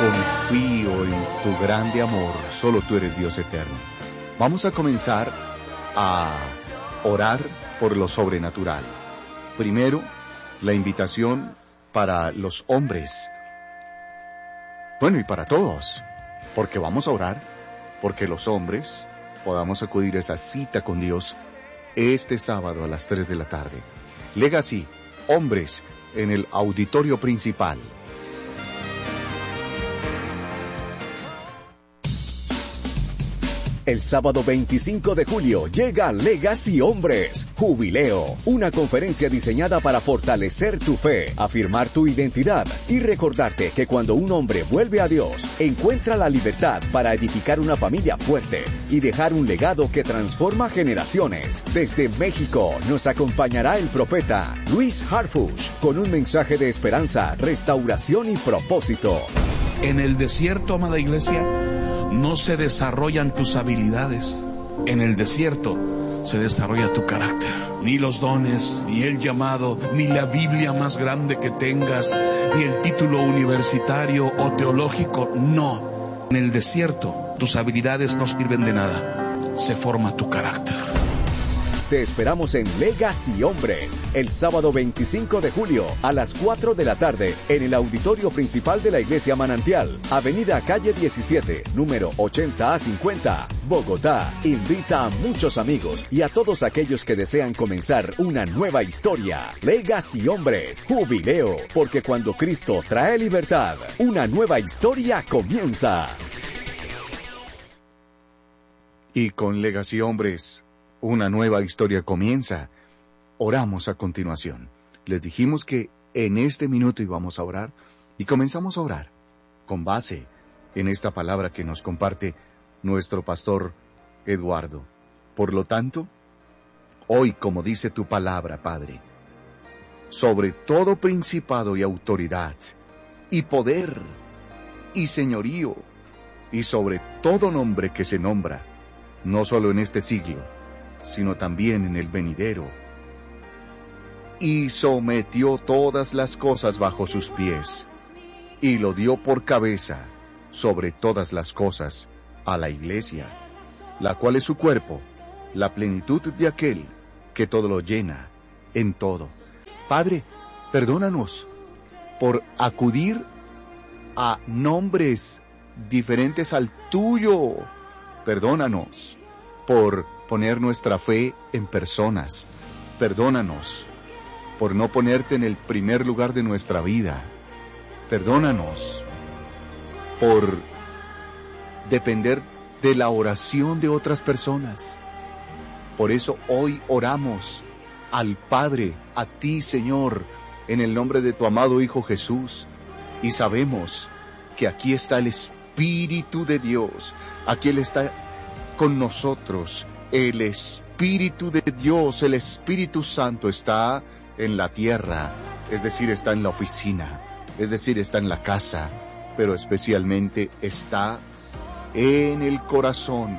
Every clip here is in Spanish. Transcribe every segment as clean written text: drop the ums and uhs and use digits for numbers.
Confío en tu grande amor, solo tú eres Dios eterno. Vamos a comenzar a orar por lo sobrenatural. Primero, la invitación para los hombres. Bueno, y para todos, porque vamos a orar, porque los hombres podamos acudir a esa cita con Dios este sábado a las 3 de la tarde. Legacy, hombres, en el auditorio principal. El sábado 25 de julio llega Legacy Hombres, Jubileo, una conferencia diseñada para fortalecer tu fe, afirmar tu identidad y recordarte que cuando un hombre vuelve a Dios, encuentra la libertad para edificar una familia fuerte y dejar un legado que transforma generaciones. Desde México nos acompañará el profeta Luis Harfuch con un mensaje de esperanza, restauración y propósito. En el desierto, amada iglesia, no se desarrollan tus habilidades. En el desierto se desarrolla tu carácter. Ni los dones, ni el llamado, ni la Biblia más grande que tengas, ni el título universitario o teológico, no. En el desierto tus habilidades no sirven de nada. Se forma tu carácter. Te esperamos en Legacy Hombres, el sábado 25 de julio a las 4 de la tarde en el auditorio principal de la Iglesia Manantial, Avenida Calle 17, número 80A50, Bogotá. Invita a muchos amigos y a todos aquellos que desean comenzar una nueva historia. Legacy Hombres, Jubileo, porque cuando Cristo trae libertad, una nueva historia comienza. Y con Legacy Hombres, una nueva historia comienza. Oramos a continuación. Les dijimos que en este minuto íbamos a orar y comenzamos a orar con base en esta palabra que nos comparte nuestro pastor Eduardo. Por lo tanto, hoy, como dice tu palabra, Padre, sobre todo principado y autoridad y poder y señorío y sobre todo nombre que se nombra, no solo en este siglo, sino también en el venidero. Y sometió todas las cosas bajo sus pies, y lo dio por cabeza sobre todas las cosas a la iglesia, la cual es su cuerpo, la plenitud de aquel que todo lo llena en todo. Padre, perdónanos por acudir a nombres diferentes al tuyo. Perdónanos por poner nuestra fe en personas. Perdónanos por no ponerte en el primer lugar de nuestra vida. Perdónanos por depender de la oración de otras personas. Por eso hoy oramos al Padre, a ti, Señor, en el nombre de tu amado Hijo Jesús, y sabemos que aquí está el Espíritu de Dios, aquí Él está con nosotros. El Espíritu de Dios, el Espíritu Santo está en la tierra, es decir, está en la oficina, es decir, está en la casa, pero especialmente está en el corazón.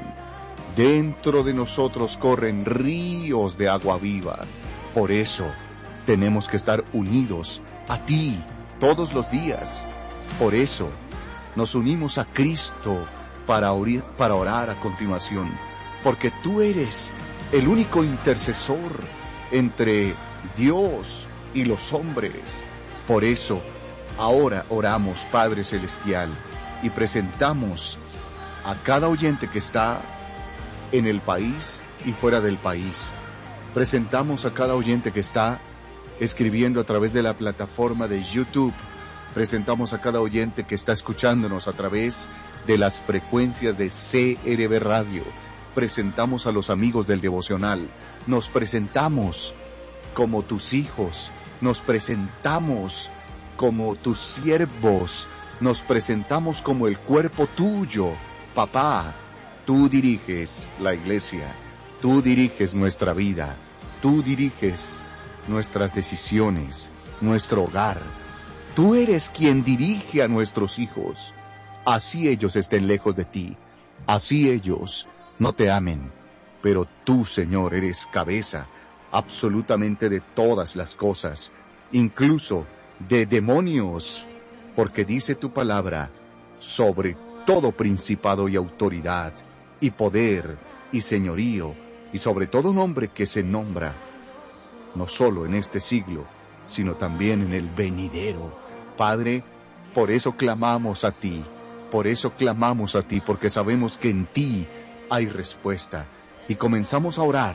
Dentro de nosotros corren ríos de agua viva. Por eso tenemos que estar unidos a ti todos los días. Por eso nos unimos a Cristo para orar a continuación. Porque tú eres el único intercesor entre Dios y los hombres. Por eso, ahora oramos, Padre Celestial, y presentamos a cada oyente que está en el país y fuera del país. Presentamos a cada oyente que está escribiendo a través de la plataforma de YouTube. Presentamos a cada oyente que está escuchándonos a través de las frecuencias de CRB Radio. Presentamos a los amigos del devocional, nos presentamos como tus hijos, nos presentamos como tus siervos, nos presentamos como el cuerpo tuyo. Papá, tú diriges la iglesia, tú diriges nuestra vida, tú diriges nuestras decisiones, nuestro hogar. Tú eres quien dirige a nuestros hijos, así ellos estén lejos de ti, así ellos no te amen, pero tú, Señor, eres cabeza absolutamente de todas las cosas, incluso de demonios, porque dice tu palabra, sobre todo principado y autoridad, y poder, y señorío, y sobre todo nombre que se nombra, no solo en este siglo, sino también en el venidero. Padre, por eso clamamos a ti, porque sabemos que en ti hay respuesta. Y comenzamos a orar,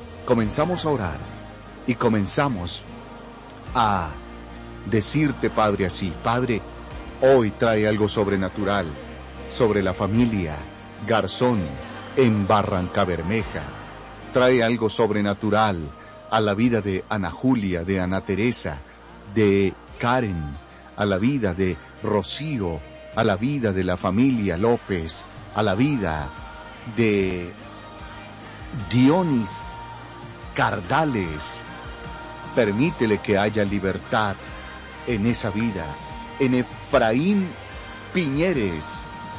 y comenzamos a decirte, Padre, así: Padre, hoy trae algo sobrenatural sobre la familia Garzón en Barrancabermeja. Trae algo sobrenatural a la vida de Ana Julia, de Ana Teresa, de Karen, a la vida de Rocío, a la vida de la familia López, a la vida de Dionis Cardales. Permítele que haya libertad en esa vida, en Efraín Piñeres,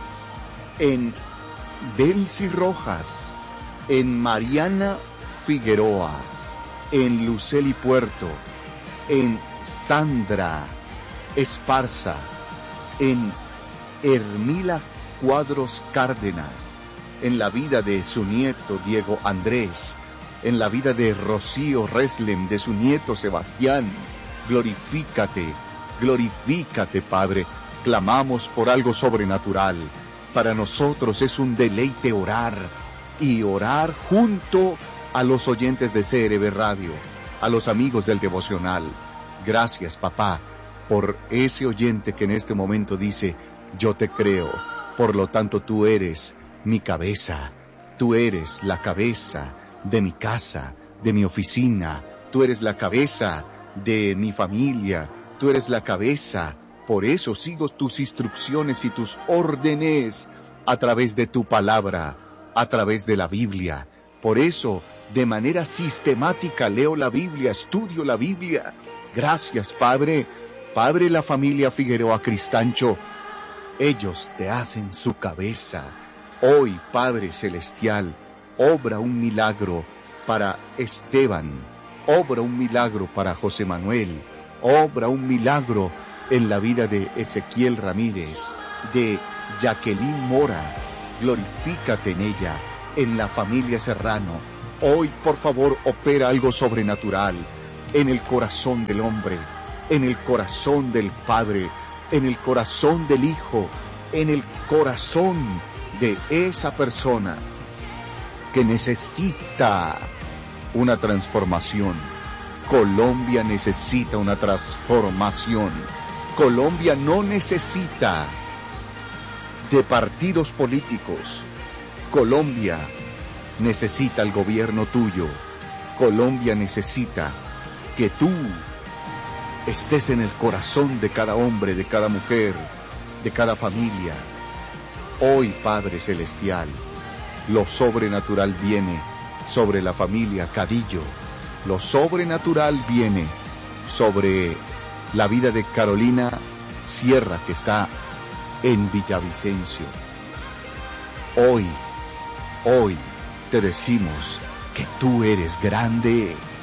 en Delcy Rojas, en Mariana Figueroa, en Luceli Puerto, en Sandra Esparza, en Hermila Cuadros Cárdenas, en la vida de su nieto Diego Andrés, en la vida de Rocío Reslem, de su nieto Sebastián. Glorifícate, Padre. Clamamos por algo sobrenatural. Para nosotros es un deleite orar, y orar junto a los oyentes de CRB Radio, a los amigos del devocional. Gracias, papá, por ese oyente que en este momento dice: yo te creo, por lo tanto tú eres mi cabeza, tú eres la cabeza de mi casa, de mi oficina, tú eres la cabeza de mi familia, tú eres la cabeza. Por eso sigo tus instrucciones y tus órdenes a través de tu palabra, a través de la Biblia. Por eso, de manera sistemática, leo la Biblia, estudio la Biblia. Gracias, Padre. Padre, la familia Figueroa Cristancho, ellos te hacen su cabeza. Hoy, Padre Celestial, obra un milagro para Esteban, obra un milagro para José Manuel, obra un milagro en la vida de Ezequiel Ramírez, de Jacqueline Mora. Glorifícate en ella, en la familia Serrano. Hoy, por favor, opera algo sobrenatural en el corazón del hombre, en el corazón del Padre, en el corazón del Hijo, en el corazón de esa persona que necesita una transformación. Colombia necesita una transformación. Colombia no necesita de partidos políticos. Colombia necesita el gobierno tuyo. Colombia necesita que tú estés en el corazón de cada hombre, de cada mujer, de cada familia. Hoy, Padre Celestial, lo sobrenatural viene sobre la familia Cadillo. Lo sobrenatural viene sobre la vida de Carolina Sierra, que está en Villavicencio. Hoy te decimos que tú eres grande.